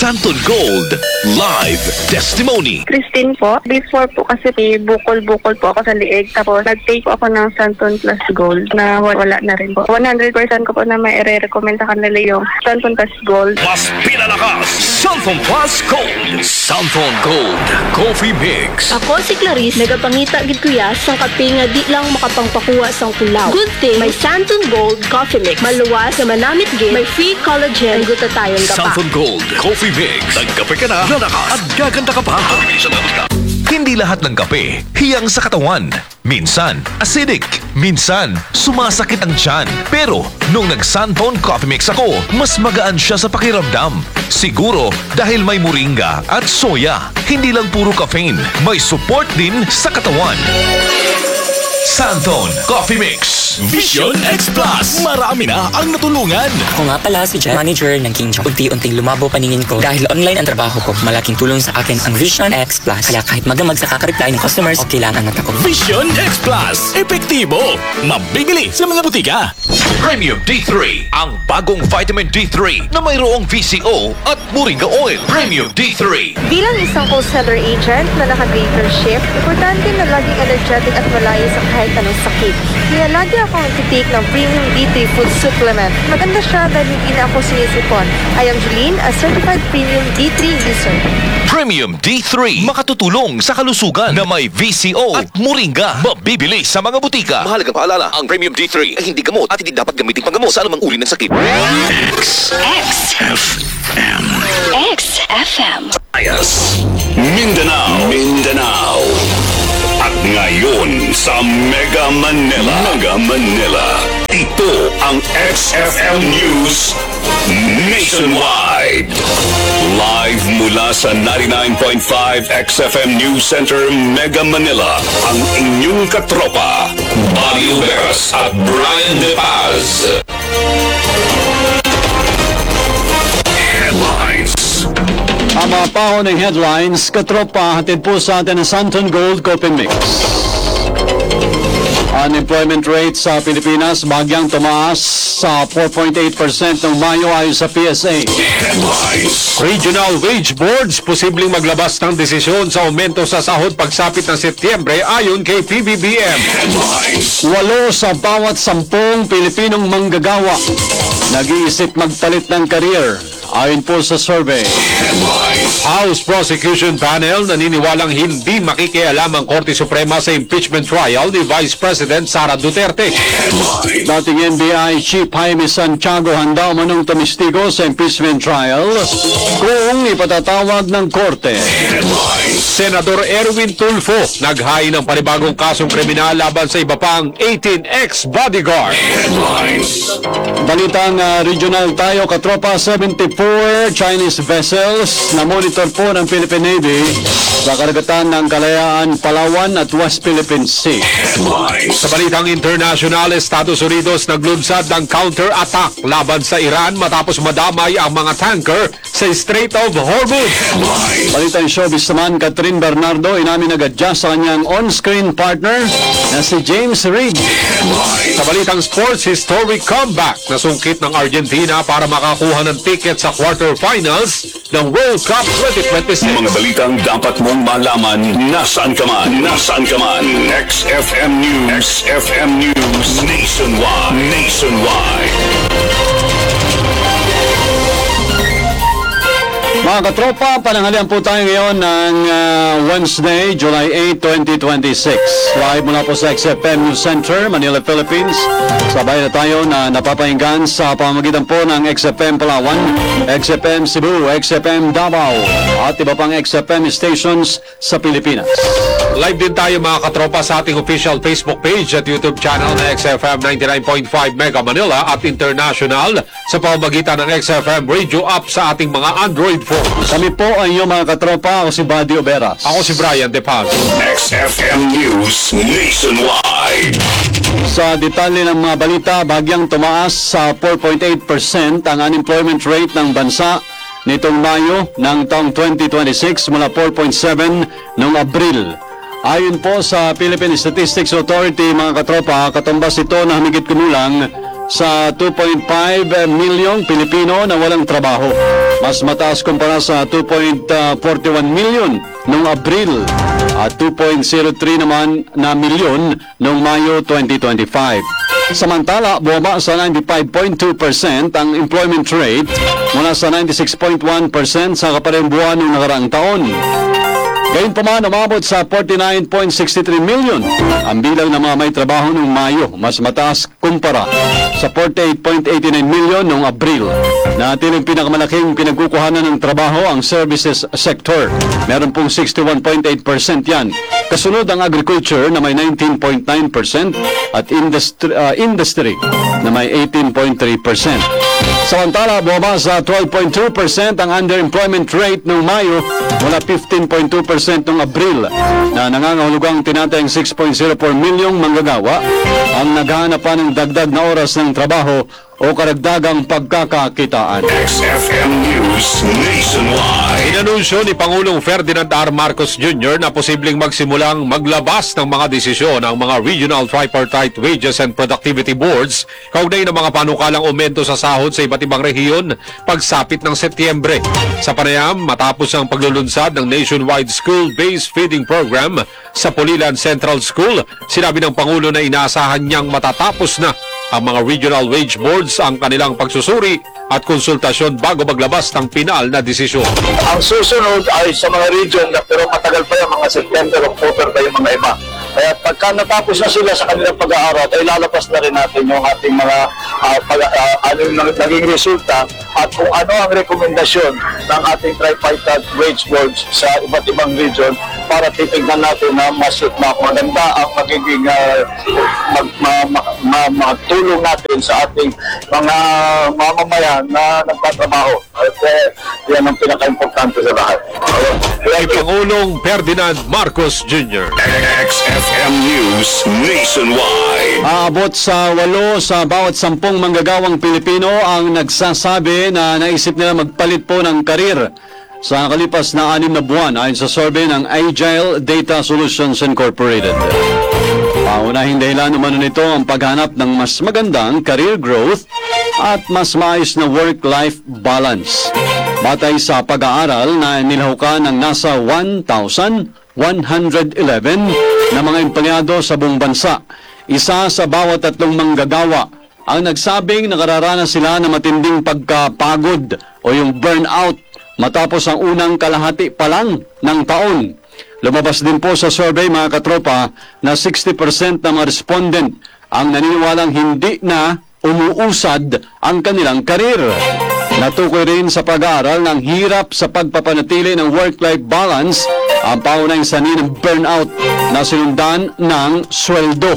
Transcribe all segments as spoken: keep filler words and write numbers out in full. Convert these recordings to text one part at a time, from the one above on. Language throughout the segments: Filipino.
Santon Gold Live Testimony. Christine po. Before po kasi may bukol-bukol po ako sa liig. Tapos nag-take po ako ng Santon Plus Gold na wala na rin po. one hundred percent ko po na may i-recommend sa kanila yung Santon Plus Gold. Mas pinalakas, Santon Plus Gold. Santon Gold Coffee Mix. Ako si Clarice, nagapangita gid kuya sang kape nga di lang makapangpakuha sang kulaw. Good thing, may Santon Gold Coffee Mix. Maluwas na manamit gid, may free collagen, ang gutatayon ka pa. Santon Gold Coffee Mix. Nagkape ka na, lalakas at gaganda ka pa. Hindi lahat ng kape hiyang sa katawan. Minsan, acidic. Minsan, sumasakit ang tiyan. Pero, nung nag-Santon Coffee Mix ako, mas magaan siya sa pakiramdam. Siguro, dahil may moringa at soya. Hindi lang puro caffeine, may support din sa katawan. Santon Coffee Mix. Vision X Plus. Marami na ang natulungan. Ako nga pala si Jet, manager ng King Chong. Unti-unting lumabo paningin ko dahil online ang trabaho ko. Malaking tulong sa akin ang Vision X Plus. Kaya kahit magamag sa kakareply ng customers, okay lang ang mata ko. Vision X Plus. Epektibo. Mabibili sa mga butika. Premium D three. Ang bagong vitamin D three na mayroong V C O at Moringa Oil. Premium D three. Bilang isang wholesaler agent na naka-greater shift, importante na laging energetic at malayo sa kahit anong sakit. Kaya lagi akong nagtitake ng Premium D three Food Supplement. Maganda siya dahil hindi na ako sinisipon. I am Julene, a certified Premium D three user. Premium D three. Makatutulong sa kalusugan na may V C O at Moringa. Mabibili sa mga butika. Mahalagang paalala, ang Premium D three ay hindi gamot at hindi dapat gamitin panggamot sa anumang uri ng sakit. X X F M X F M Ayas Mindanao Mindanao. At ngayon sa Mega Manila Mega Manila, ito ang X F M News Nationwide. Live mula sa ninety-nine point five X F M News Center Mega Manila, ang inyong katropa Bobby Uberas at Brian De Paz. Headlines. Ang mga paunang headlines, katropa, hatid po sa atin ang Santon Gold Coffee Mix. Unemployment rate sa Pilipinas bagyang tumaas sa four point eight percent noong Mayo ayon sa P S A. Headlines. Regional Wage Boards posibleng maglabas ng desisyon sa aumento sa sahod pagsapit ng Setyembre ayon kay P B B M. Headlines. Walo sa bawat sampung Pilipinong manggagawa nag-iisip magpalit ng career ayon po sa survey. Headlines. House Prosecution Panel naniniwalang hindi makikialam ang Korte Suprema sa impeachment trial ni Vice President Sara Duterte. Headlines. Dating N B I Chief Jaime Santiago handa umanong tumistigo sa impeachment trial kung ipatatawag ng korte. Headlines. Senador Erwin Tulfo naghain ng panibagong kasong kriminal laban sa iba pang eighteen ex-bodyguard. Headlines. Balitang uh, regional tayo, katropa, seventy-four Chinese vessels na monitor po ng Philippine Navy sa karagatan ng Kalayaan, Palawan at West Philippine Sea. Headlines. Sa balitang international, Estados Unidos naglunsad ng counter-attack laban sa Iran matapos madamay ang mga tanker sa Strait of Hormuz. Headlines. Balitang showbiz naman, Catherine Bernardo inamin nag-adjust sa kanyang on-screen partner na si James Reid. Headlines. Sa balitang sports, historic comeback na sungkit ng Argentina para makakuha ng ticket sa quarterfinals ng World Cup twenty twenty-six. Mga balitang dapat mong malaman nasaan ka man. Nasaan ka man. X F M News. X F M News. Nationwide. Nationwide. Mga katropa, pananghalian po tayo ngayon ng uh, Wednesday, July eighth, twenty twenty-six. Live mula po sa X F M News Center, Manila, Philippines. Sabay na tayo na napapahinggan sa pamamagitan po ng X F M Palawan, X F M Cebu, X F M Davao, at iba pang X F M stations sa Pilipinas. Live din tayo mga katropa sa ating official Facebook page at YouTube channel na X F M ninety-nine point five Mega Manila at international sa pamamagitan ng X F M Radio app sa ating mga Android phones. Kami po ang inyong mga katropa. Ako si Buddy Uberas. Ako si Brian De Paz. X F M News Nationwide. Sa detalye ng mga balita, bagyang tumaas sa four point eight percent ang unemployment rate ng bansa nitong Mayo ng taong twenty twenty-six mula four point seven noong Abril. Ayon po sa Philippine Statistics Authority, mga katropa, katumbas ito na humigit kumulang sa two point five milyong Pilipino na walang trabaho. Mas mataas kumpara sa two point four one milyon noong Abril at two point zero three naman na milyon noong Mayo twenty twenty-five. Samantala, bumaba sa ninety-five point two percent ang employment rate mula sa ninety-six point one percent sa kaparehong buwan noong nakaraang taon. Gayunpaman, umabot sa forty-nine point six three million ang bilang ng mga may trabaho noong Mayo, mas mataas kumpara sa forty-eight point eight nine million noong Abril. Natiling pinakamalaking pinagkukuhanan ng trabaho ang services sector. Meron pong sixty-one point eight percent yan. Kasunod ang agriculture na may nineteen point nine percent at industry, uh, industry na may eighteen point three percent. Samantala, bumaba sa twelve point two percent ang underemployment rate noong Mayo mula fifteen point two percent noong Abril na nangangahulugang tinatayang six point zero four milyong manggagawa ang naghahanap pa ng dagdag na oras ng trabaho o karagdagang pagkakakitaan. X F M News Nationwide. Inanunsyo ni Pangulong Ferdinand R. Marcos Junior na posibleng magsimulang maglabas ng mga desisyon ang mga Regional Tripartite Wages and Productivity Boards kaugnay ng mga panukalang aumento sa sahod sa iba't ibang rehiyon pagsapit ng Setyembre. Sa panayam, matapos ang paglulunsad ng nationwide school-based feeding program sa Pulilan Central School, sinabi ng Pangulo na inaasahan niyang matatapos na ang mga regional wage boards ang kanilang pagsusuri at konsultasyon bago maglabas ng pinal na desisyon. Ang susunod ay sa mga region na pero matagal pa yan, mga September, October pa yung mga iba. Kaya pagka natapos na sila sa kanilang pag-aaral, ay lalabas na rin natin yung ating mga uh, pag, uh, ano yung naging resulta at kung ano ang rekomendasyon ng ating tripartite wage boards sa iba't ibang region para titignan natin na mas maganda ang magiging uh, mag, ma, ma, ma, magtulong natin sa ating mga mamamayan na nagtatrabaho. At uh, yan ang pinaka-importante sa lahat. Kay Pangulong Ferdinand Marcos Junior X F M News Nationwide. Aabot sa walo sa bawat sampung manggagawang Pilipino ang nagsasabi na naisip nila magpalit po ng karir sa kalipas na anim na buwan ayon sa survey ng Agile Data Solutions Incorporated. Paunahing dahilan naman nito ang paghanap ng mas magandang career growth at mas maayos na work-life balance. Batay sa pag-aaral na nilahukan ng nasa one thousand one hundred eleven na mga empleyado sa buong bansa, isa sa bawat tatlong manggagawa ang nagsabing nakararanas sila na matinding pagkapagod o yung burnout matapos ang unang kalahati pa lang ng taon. Lumabas din po sa survey, mga katropa, na sixty percent ng mga respondent ang naniniwalang hindi na umuusad ang kanilang karir. Natukoy rin sa pag-aaral ng hirap sa pagpapanatili ng work-life balance ang paunahing sanhi ng burnout na sinundan ng sweldo,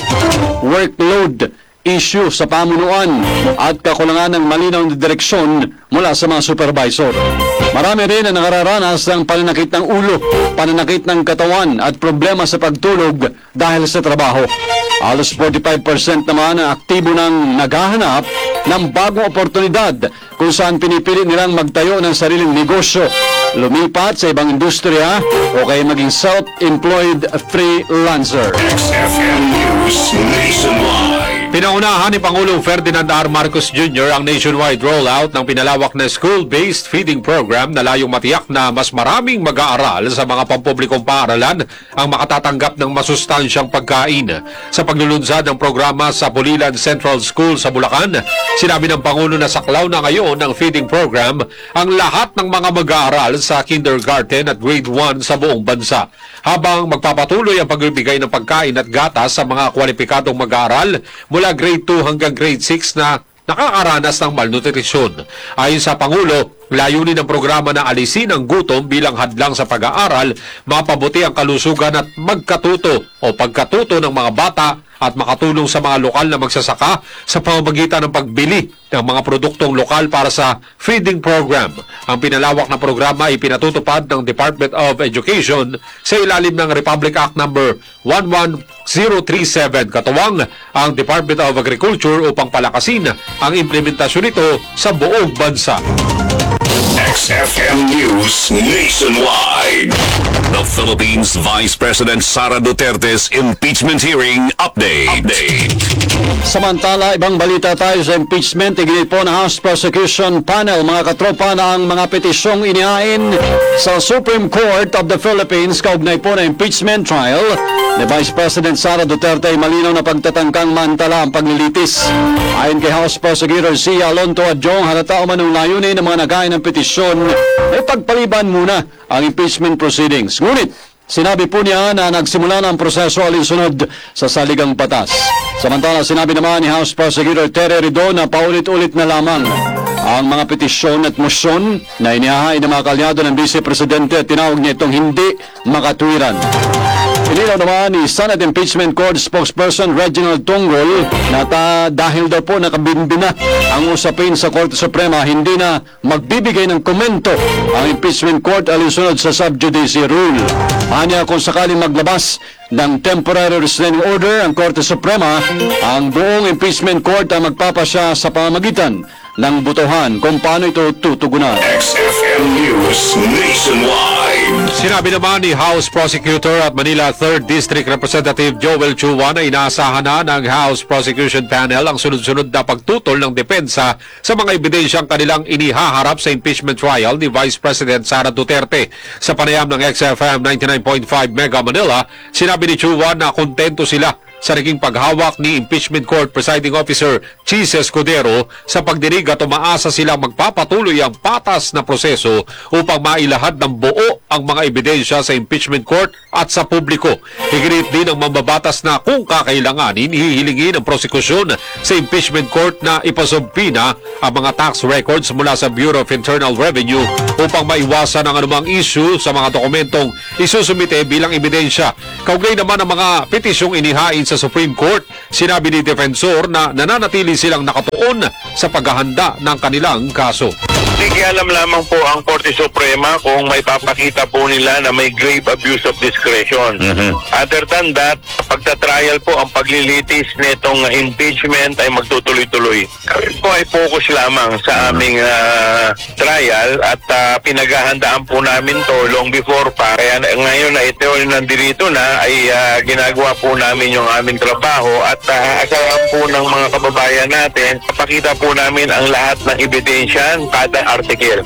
workload, issue sa pamunuan at kakulangan ng malinaw na direksyon mula sa mga supervisor. Marami rin ang nakararanas ng pananakit ng ulo, pananakit ng katawan at problema sa pagtulog dahil sa trabaho. Halos forty-five percent naman ang aktibo ng naghahanap ng bagong oportunidad kung saan pinipili nilang magtayo ng sariling negosyo, lumipat sa ibang industriya o kaya maging self-employed freelancer. X F M News Nationwide. Pinaunahan ni Pangulong Ferdinand R. Marcos Junior ang nationwide rollout ng pinalawak na school-based feeding program na layong matiyak na mas maraming mag-aaral sa mga pampublikong paaralan ang makatatanggap ng masustansyang pagkain. Sa paglulunsad ng programa sa Pulilan Central School sa Bulacan, sinabi ng Pangulo na saklaw na ngayon ng feeding program ang lahat ng mga mag-aaral sa kindergarten at grade one sa buong bansa. Habang magpapatuloy ang pagbibigay ng pagkain at gatas sa mga kwalipikadong mag-aaral mula grade two hanggang grade six na nakakaranas ng malnutrisyon. Ayon sa Pangulo, layunin ng programa na alisin ang gutom bilang hadlang sa pag-aaral, mapabuti ang kalusugan at magkatuto o pagkatuto ng mga bata at makatulong sa mga lokal na magsasaka sa pamamagitan ng pagbili ng mga produktong lokal para sa feeding program. Ang pinalawak na programa ay pinatutupad ng Department of Education sa ilalim ng Republic Act number one one zero three seven, katuwang ang Department of Agriculture upang palakasin ang implementasyon nito sa buong bansa. X F M News Nationwide. The Philippines Vice President Sara Duterte's impeachment hearing update. Update. Samantala, ibang balita tayo sa impeachment. Iginit po ng House Prosecution Panel, mga katropa, na ang mga petisyong inihain sa Supreme Court of the Philippines kaugnay po na impeachment trial ni Vice President Sara Duterte ay malinaw na pagtatangkang mantala ang paglilitis. Ayon kay House Prosecutor Sia Alonto Adjong, halata umanong layunin ng mga naghain ng petisyon ay pagpaliban muna ang impeachment proceedings. Ngunit, sinabi po niya na nagsimula na ang proseso alinsunod sa saligang batas. Samantala, sinabi naman ni House Prosecutor Tere Ridon na paulit-ulit na lamang ang mga petisyon at motion na inihahain ng mga kalyado ng Vice Presidente at tinawag niya itong hindi makatwiran. Inilaw naman ni Senate Impeachment Court spokesperson Reginald Tonggol na ta dahil daw po nakabinbina ang usapin sa Korte Suprema, hindi na magbibigay ng komento ang Impeachment Court alinsunod sa sub judice rule. Anya kung sakaling maglabas ng temporary restraining order ang Korte Suprema, ang buong Impeachment Court ang magpapasya sa pamamagitan ng butuhan kung paano ito tutugunan. X F M News Nationwide. Sinabi naman ni House Prosecutor at Manila third District Representative Joel Chua na inaasahan na ng House Prosecution Panel ang sunod-sunod na pagtutol ng depensa sa mga ebidensyang kanilang inihaharap sa impeachment trial ni Vice President Sara Duterte. Sa panayam ng X F M ninety-nine point five Mega Manila, sinabi ni Chua na kontento sila sa naging paghawak ni Impeachment Court Presiding Officer Chis Escudero sa pagdinig at umaasa silang magpapatuloy ang patas na proseso upang mailahad ng buo ang mga ebidensya sa Impeachment Court at sa publiko. Higit din ang mambabatas na kung kakailanganin, hihilingin ang prosekusyon sa Impeachment Court na ipasumpina ang mga tax records mula sa Bureau of Internal Revenue upang maiwasan ang anumang issue sa mga dokumentong isusumite bilang ebidensya. Kaugnay naman ang mga petisyong inihain sa Supreme Court, sinabi ni Defensor na nananatili silang nakatuon sa paghahanda ng kanilang kaso. Nakikialam lamang po ang Korte Suprema kung may papakita po nila na may grave abuse of discretion. Mm-hmm. Other than that, pagtatrial po ang paglilitis nitong impeachment ay magtutuloy-tuloy. Kami po ay focus lamang sa aming uh, trial at uh, pinaghahandaan po namin to long before pa. Kaya ngayon na ito nandito na ay uh, ginagawa po namin yung aming trabaho at uh, asahan po ng mga kababayan natin, papakita po namin ang lahat ng ebidensya, kada article.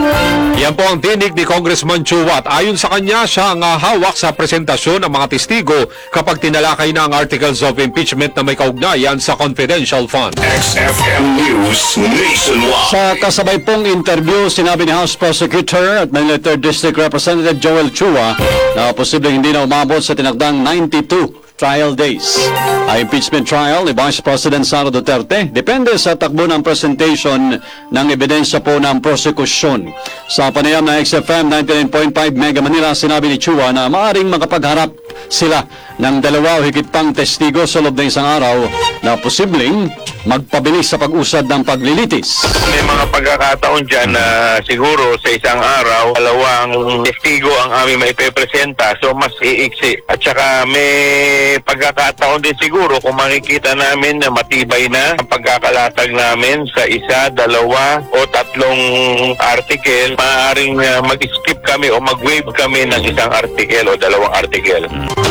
Yan po ang tinig ni Congressman Chua at ayon sa kanya, siya ang hawak sa presentasyon ng mga testigo kapag tinalakay na ang articles of impeachment na may kaugnayan sa confidential fund. X F M News Nationwide. Sa kasabay pong interview, sinabi ni House Prosecutor at Manila third District Representative Joel Chua na posibleng hindi na umabot sa tinakdang ninety-two trial days. Ang impeachment trial ni Vice President Sara Duterte depende sa takbo ng presentation ng ebidensya po ng prosekusyon. Sa panayam ng X F M ninety-nine point five Mega Manila, sinabi ni Chua na maaaring makapagharap sila ng dalawa o higit pang testigo sa loob ng isang araw na posibleng magpabilis sa pag-usad ng paglilitis. May mga pagkakataon dyan na siguro sa isang araw, dalawang testigo ang aming maipepresenta, so mas iiksi. At saka may pagkakataon din siguro kung makikita namin na matibay na ang pagkakalatag namin sa isa, dalawa o tatlong article, maaaring uh, mag-skip kami o mag-waive kami ng isang article o dalawang article.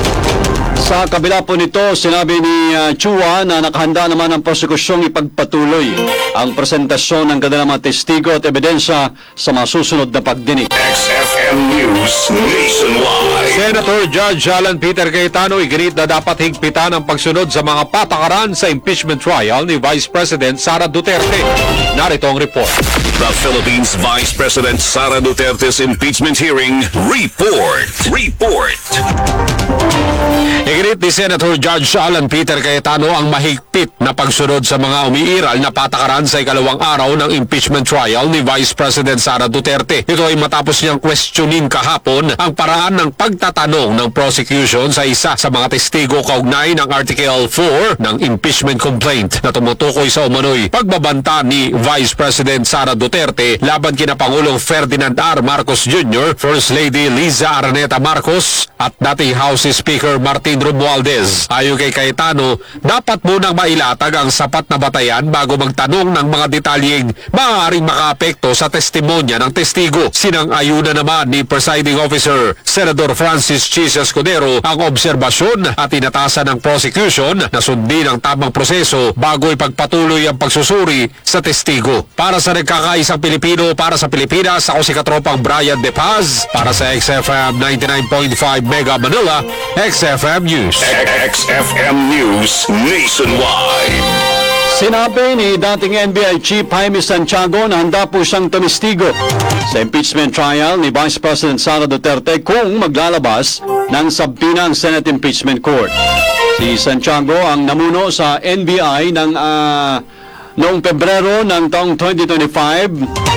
Sa kabila po nito, sinabi ni uh, Chua na nakahanda naman ang prosekusyong ipagpatuloy ang presentasyon ng kanilang mga testigo at ebidensya sa mga susunod na pagdinig. X F M News Nationwide. Senator Judge Alan Peter Cayetano iginit na dapat higpitan ang pagsunod sa mga patakaran sa impeachment trial ni Vice President Sara Duterte. Narito ang report. The Philippines Vice President Sara Duterte's impeachment hearing report. Report. Iginit ni Senator Judge Alan Peter Cayetano ang mahigpit na pagsunod sa mga umiiral na patakaran sa ikalawang araw ng impeachment trial ni Vice President Sara Duterte. Ito ay matapos niyang questionin kahapon ang paraan ng pagtatanong ng prosecution sa isa sa mga testigo kaugnay ng Article four ng impeachment complaint na tumutukoy sa umano'y pagbabanta ni Vice President Sara Duterte laban kina Pangulong Ferdinand R. Marcos Junior, First Lady Liza Araneta Marcos at dating House Speaker Martin Romualdez. Ayon kay Cayetano, dapat munang mailatag ang sapat na batayan bago magtanong ng mga detalyeng maaaring makaapekto sa testimonya ng testigo. Sinang-ayunan naman ni Presiding Officer Senador Francis Chis Escudero ang obserbasyon at inatasan ng prosecution na sundin ang tamang proseso bago ipagpatuloy ang pagsusuri sa testigo. Para sa nagkakaisang Pilipino, para sa Pilipinas, ako si Katropang Brian De Paz para sa X F M ninety-nine point five Mega Manila, X F M News. X F M News Nationwide. Sinabi ni dating N B I Chief Jaime Santiago na handa po siyang tumistigo sa impeachment trial ni Vice President Sara Duterte kung maglalabas ng sabina ang Senate Impeachment Court. Si Santiago ang namuno sa N B I ng uh, noong Pebrero ng taong twenty twenty-five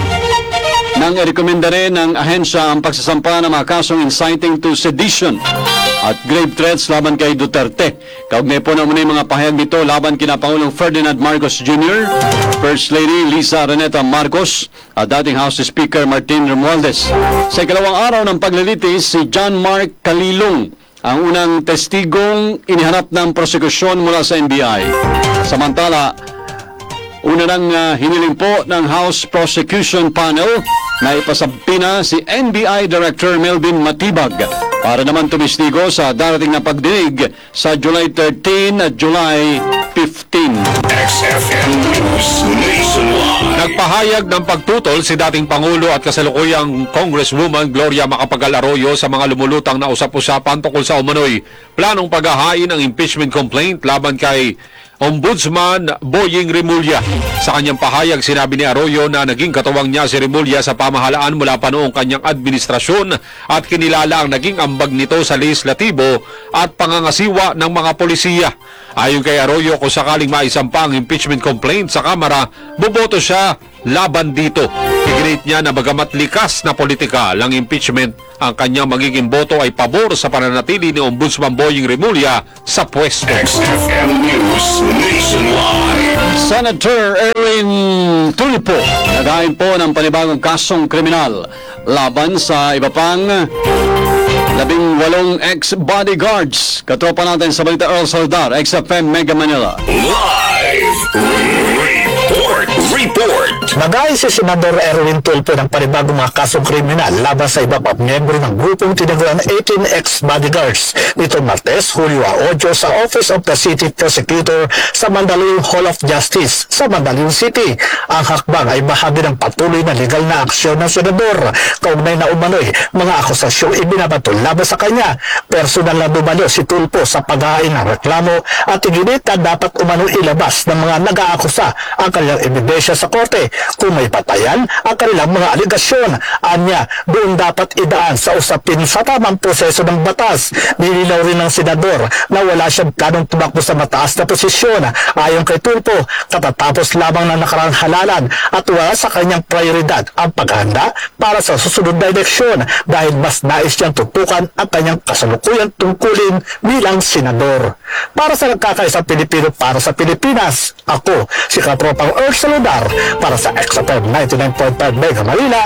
nang irekomenda rin ng ahensya ang pagsasampa ng mga kasong inciting to sedition at grave threats laban kay Duterte. Kaugnay po na muna yung mga pahayag nito laban kina Pangulong Ferdinand Marcos Junior, First Lady Lisa Reneta Marcos at dating House Speaker Martin Romualdez. Sa ikalawang araw ng paglilitis, si John Mark Calilong ang unang testigong inihanap ng prosekusyon mula sa N B I. Samantala, una nang uh, hiniling po ng House Prosecution Panel na ipasabina si N B I Director Melvin Matibag para naman tumistigo sa darating na pagdinig sa July thirteenth at July fifteenth. X F M News Nationwide. Nagpahayag ng pagtutol si dating Pangulo at kasalukuyang Congresswoman Gloria Macapagal Arroyo sa mga lumulutang na usap-usapan tungkol sa umano'y planong paghahain ng impeachment complaint laban kay Ombudsman Boying Remulla. Sa kanyang pahayag, sinabi ni Arroyo na naging katuwang niya si Remulla sa pamahalaan mula pa noong kanyang administrasyon at kinilala ang naging ambag nito sa legislatibo at pangangasiwa ng mga polisiya. Ayon kay Arroyo, kung sakaling maisampa ang impeachment complaint sa Kamara, boboto siya laban dito. Iginit niya na bagamat likas na politika lang impeachment, ang kanyang magiging boto ay pabor sa pananatili ni Ombudsman Boying Remulla sa pwesto. X F M News Nationwide. Senator Erwin Tulfo naghain po ng panibagong kasong kriminal laban sa iba pang labing walong ex-bodyguards. Katropa natin sa balita Earl Saldar, X F M Mega Manila. Live report. Report. Naghain si Senador Erwin Tulfo ng panibagong mga kasong kriminal laban sa iba pang miyembro ng grupong tinaguriang eighteen ex-bodyguards nito Martes, Hulyo eight sa Office of the City Prosecutor sa Mandaluyong Hall of Justice sa Mandaluyong City. Ang hakbang ay bahagi ng patuloy na legal na aksyon ng senador kaugnay na umano'y mga akusasyong ibinabato laban sa kanya. Personal na dumalo si Tulfo sa paghahain ng reklamo at iginit na dapat umano ilabas ng mga nag-aakusa ang kanilang ebidensya sa korte kung may patayan ang kanilang mga aligasyon. Anya, doon dapat idaan sa usapin sa tamang proseso ng batas. Nilinaw rin ng senador na wala siyang planong tumakbo sa mataas na posisyon. Ayon kay Tulfo, katatapos lamang ng nakarang halalan at wala sa kanyang prioridad ang paghahanda para sa susunod na eleksyon dahil mas nais niyang tutukan ang kanyang kasalukuyang tungkulin bilang senador. Para sa nagkakaisang Pilipino para sa Pilipinas, ako si Katropang Earl Saludar para sa X F M ninety-nine point five Mega Manila,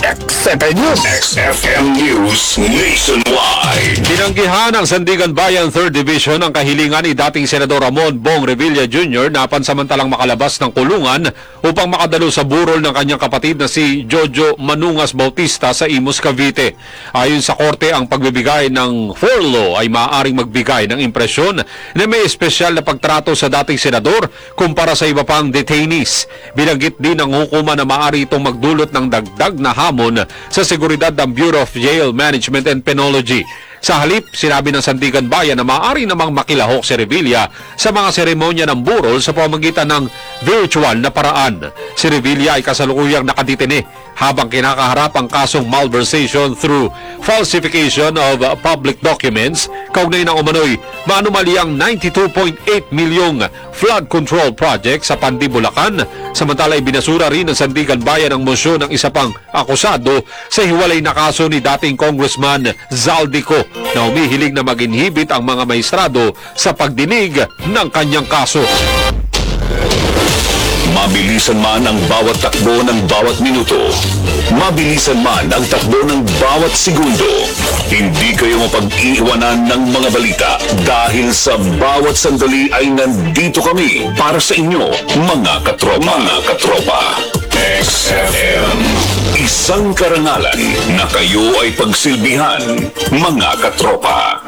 X F M News. X F M News Nationwide. Tinanggihan ng Sandigan Bayan third Division ang kahilingan ni dating Senador Ramon Bong Revilla Junior na pansamantalang makalabas ng kulungan upang makadalo sa burol ng kanyang kapatid na si Jojo Manungas Bautista sa Imus, Cavite. Ayon sa korte, ang pagbibigay ng furlough ay maaaring magbigay ng impresyon na may espesyal na pagtrato sa dating senador kumpara sa iba pang detainees. Binanggit din ng hukuman na maaari itong magdulot ng dagdag na hamon sa seguridad ng Bureau of Jail Management and Penology. Sa halip, sinabi ng Sandigan Bayan na maaari namang makilahok si Revilla sa mga seremonya ng burol sa pamamagitan ng virtual na paraan. Si Revilla ay kasalukuyang nakadetine habang kinakaharap ang kasong malversation through falsification of public documents kaugnay ng umano'y maanumalyang ninety-two point eight milyong flood control project sa Pandi, Bulacan. Samantala, ibinasura rin ng Sandigan Bayan ang mosyon ng isa pang akusado sa hiwalay na kaso ni dating Congressman Zaldico na humihiling na mag-inhibit ang mga maestrado sa pagdinig ng kanyang kaso. Mabilisan man ang bawat takbo ng bawat minuto, mabilisan man ang takbo ng bawat segundo, hindi kayo mapag-iiwanan ng mga balita dahil sa bawat sandali ay nandito kami para sa inyo, mga katropa. Mga katropa. X F M. Isang karangalan na kayo ay pagsilbihan, mga katropa.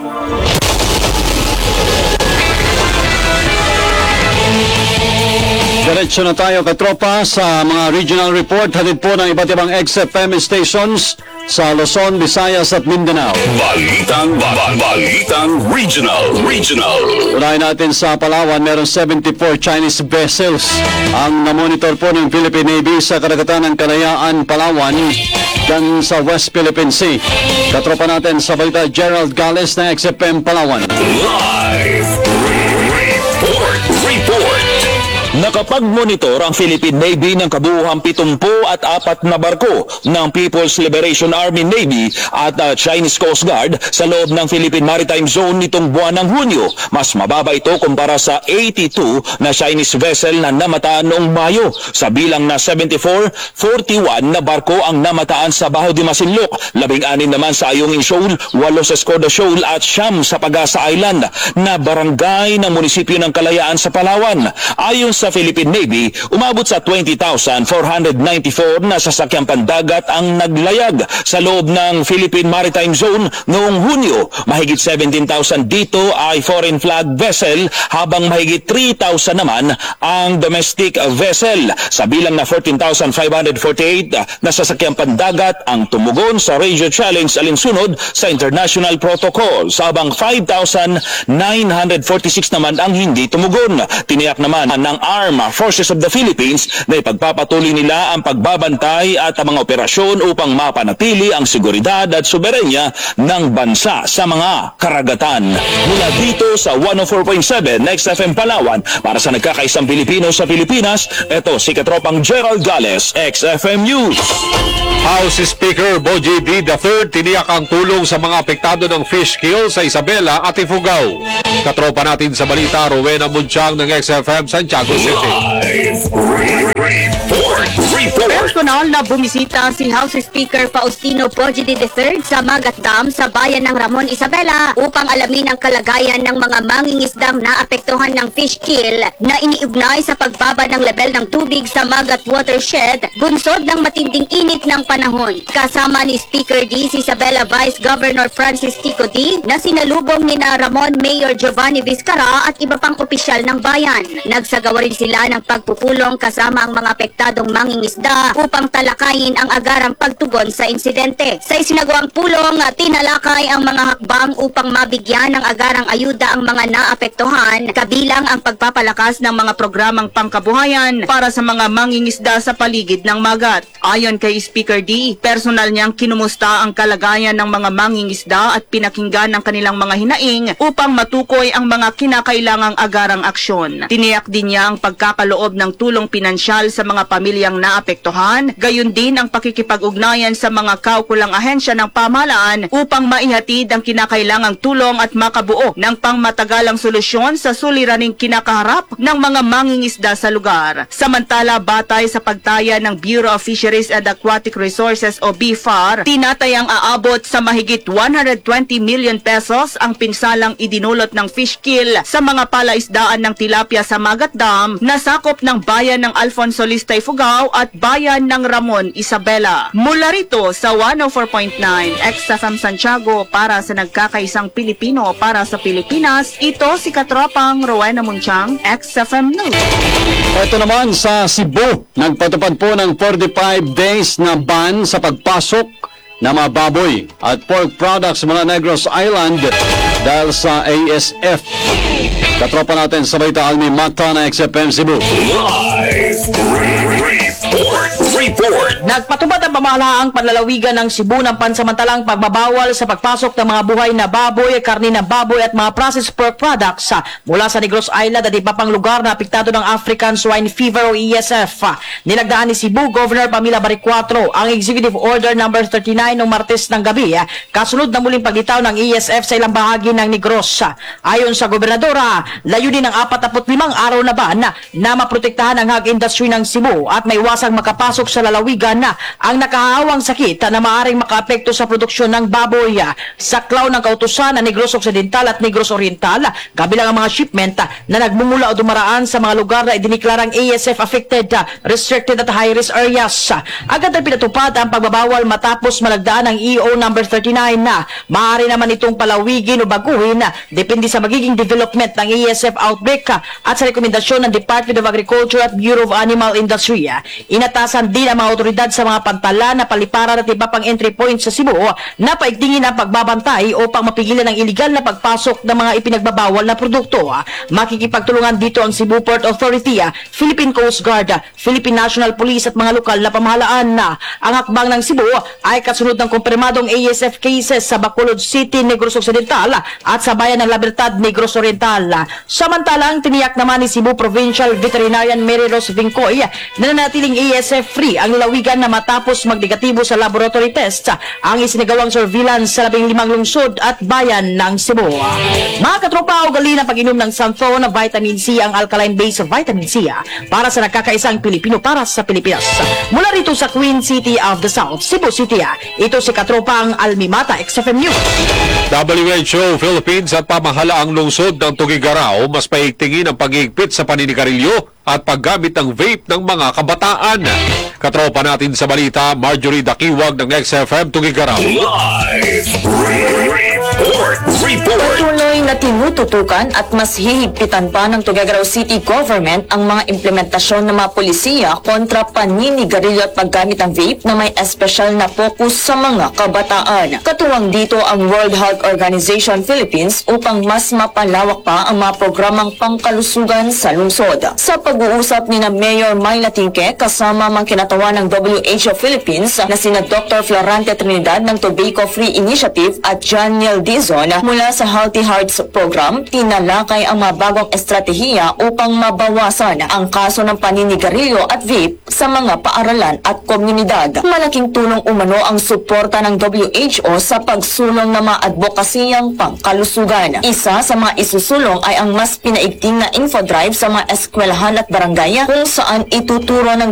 Diretso na tayo katropa sa mga regional report hatid po ng iba't ibang X F M stations sa Luzon, Visayas at Mindanao. Balitang, ba- balitang regional, regional. Unahin natin sa Palawan, meron seventy-four Chinese vessels ang namonitor po ng Philippine Navy sa karagatan ng Kalayaan, Palawan dan sa West Philippine Sea. Katropa natin sa balita, Gerald Gales na X F M Palawan. Live report, report. Nakapag-monitor ang Philippine Navy ng kabuuhang pitumpu at apat na barko ng People's Liberation Army Navy at uh, Chinese Coast Guard sa loob ng Philippine Maritime Zone nitong buwan ng Hunyo. Mas mababa ito kumpara sa eighty-two na Chinese vessel na namataan noong Mayo. Sa bilang na seventy-four, forty-one na barko ang namataan sa Baho de Masinloc, labing-anim naman sa Ayungin Shoal, walo sa Escoda Shoal at siyam sa Pagasa Island na barangay ng munisipyo ng Kalayaan sa Palawan. Ayon sa Philippine Navy, umabot sa twenty thousand four hundred ninety-four na sasakyang pandagat ang naglayag sa loob ng Philippine Maritime Zone noong Hunyo. Mahigit seventeen thousand dito ay foreign flag vessel habang mahigit three thousand naman ang domestic vessel. Sa bilang na fourteen thousand five hundred forty-eight na sasakyang pandagat ang tumugon sa Radio Challenge alinsunod sa international protocols, habang five thousand nine hundred forty-six naman ang hindi tumugon. Tiniyak naman ng Armed Forces of the Philippines na ipagpapatuloy nila ang pagbabantay at ang mga operasyon upang mapanatili ang seguridad at soberenya ng bansa sa mga karagatan. Mula dito sa one oh four point seven X F M Palawan, para sa nagkakaisang Pilipino sa Pilipinas, ito si Katropang Gerald Gales, X F M News. House Speaker Boji D. the third tiniyak ang tulong sa mga apektado ng fish kill sa Isabela at Ifugao. Katropa natin sa balita, Rowena Munchang ng X F M Santiago City. Live report, report. Personal na bumisita si House Speaker Faustino Boji D. the third sa Magat Dam sa bayan ng Ramon, Isabela upang alamin ang kalagayan ng mga mangingisdang naapektuhan ng fish kill na iniugnay sa pagbaba ng level ng tubig sa Magat Watershed bunsod ng matinding init ng panahon. Kasama ni Speaker D si Isabela Vice Governor Francis Tico D na sinalubong ni na Ramon Mayor Giovanni Vizcara at iba pang opisyal ng bayan. Nagsagawa rin sila ng pagpupulong kasama ang mga apektadong mangingisda upang talakayin ang agarang pagtugon sa insidente. Sa isinagawang pulong, tinalakay ang mga hakbang upang mabigyan ng agarang ayuda ang mga naapektuhan, kabilang ang pagpapalakas ng mga programang pangkabuhayan para sa mga mangingisda sa paligid ng Magat. Ayon kay Speaker D, personal niyang kinumusta ang kalagayan ng mga mangingisda at pinakinggan ng kanilang mga hinaing upang matukoy ang mga kinakailangang agarang aksyon. Tiniyak din niya ang pagkakaloob ng tulong pinansyal sa mga pamilyang naapektuhan, gayon din ang pakikipag-ugnayan sa mga kaukulang ahensya ng pamahalaan upang maihatid ang kinakailangang tulong at makabuo ng pangmatagalang solusyon sa suliraning kinakaharap ng mga mangingisda sa lugar. Samantala, batay sa pagtaya ng Bureau of Fisheries and Aquatic Resources o B F A R, tinatayang aabot sa mahigit one hundred twenty million pesos ang pinsalang idinulot ng fish kill sa mga palaisdaan ng tilapia sa Magat Dam na sakop ng bayan ng Alfonso Lista, Ifugao at bayan ng Ramon, Isabela. Mula rito sa one oh four point nine X F M Santiago para sa nagkakaisang Pilipino para sa Pilipinas, ito si Katropang Rowena Munchang, X F M News. Ito naman sa Cebu, nagpatupad po ng forty-five days na ban sa pagpasok na mga baboy at pork products mula Negros Island dahil sa A S F. Katropa natin sa balita, Almi Mata na X F M Cebu. Live report, report. Nagpatupad ang pamahalaang panlalawigan ng Cebu ng pansamantalang pagbabawal sa pagpasok ng mga buhay na baboy, karne ng baboy at mga processed pork products ah, mula sa Negros Island at iba pang lugar na apektado ng African Swine Fever o E S F. Ah, Nilagdaan ni Cebu Governor Pamela Baricuatro ang Executive Order number thirty-nine noong Martes ng gabi ah, kasunod na muling paglitaw ng E S F sa ilang bahagi ng Negros. Ah, Ayon sa gobernadora, layunin ng apat na limang araw na ban na, na maprotektahan ang hog industry ng Cebu at may iwasang makapasok sa lalawigan na ang nakahawang sakit na maaaring makaapekto sa produksyon ng baboy. Saklaw ng kautusan ng Negros Occidental at Negros Oriental, kabilang ang mga shipment na nagmumula o dumaraan sa mga lugar na idiniklarang E S F affected, restricted at high-risk areas. Agad na pinatupad ang pagbabawal matapos malagdaan ng E O number thirty-nine na maaari naman itong palawigin o baguhin depende sa magiging development ng E S F outbreak at sa rekomendasyon ng Department of Agriculture at Bureau of Animal Industry. Inatasan din ang mga otoridad sa mga pantala na paliparan at iba pang entry points sa Cebu na paigtingin ang pagbabantay upang mapigilan ang iligal na pagpasok ng mga ipinagbabawal na produkto. Makikipagtulungan dito ang Cebu Port Authority, Philippine Coast Guard, Philippine National Police at mga lokal na pamahalaan. Ang hakbang ng Cebu ay kasunod ng kumpirmadong E S F cases sa Bacolod City, Negros Occidental at sa bayan ng La Libertad, Negros Oriental. Samantalang tiniyak naman ni Cebu Provincial Veterinarian Mary Rose Vincoy na nanatiling E S F free ang lalawigan na matapos magnegatibo sa laboratory test ang isinagawang surveillance sa labing limang lungsod at bayan ng Cebu. Mga katropa, ugali ng pag-inom ng Santhon na vitamin C ang alkaline-based vitamin C para sa nakakaisang Pilipino para sa Pilipinas. Mula rito sa Queen City of the South, Cebu City, ito si katropang Almimata, X F M News. W H O Philippines at pamahalaang lungsod ng Tugigaraw mas paigtingin ang pag-iigpit sa paninigarilyo at paggamit ng vape ng mga kabataan. Katropa natin sa balita, Marjorie Dakiwag ng X F M Tugigaraw. Live report. Report. Patuloy na tinututukan at mas hihigpitan pa ng Tuguegarao City Government ang mga implementasyon ng mga polisiya kontra paninigarilyo at paggamit ng vape na may espesyal na focus sa mga kabataan. Katuwang dito ang World Health Organization Philippines upang mas mapalawak pa ang mga programang pangkalusugan sa lungsod. Sa pag-uusap ni na Mayor Myla Tinque kasama mang kinatawan ng W H O Philippines na sina Doctor Florante Trinidad ng Tobacco Free Initiative at John Neil Dizon mula sa Healthy Hearts Program, tinalakay ang mga bagong estratehiya upang mabawasan ang kaso ng paninigarilyo at vape sa mga paaralan at komunidad. Malaking tulong umano ang suporta ng W H O sa pagsulong ng mga advokasiyang pangkalusugan. Isa sa mga isusulong ay ang mas pinaigting na infodrive sa mga eskwelahan at barangay kung saan ituturo ng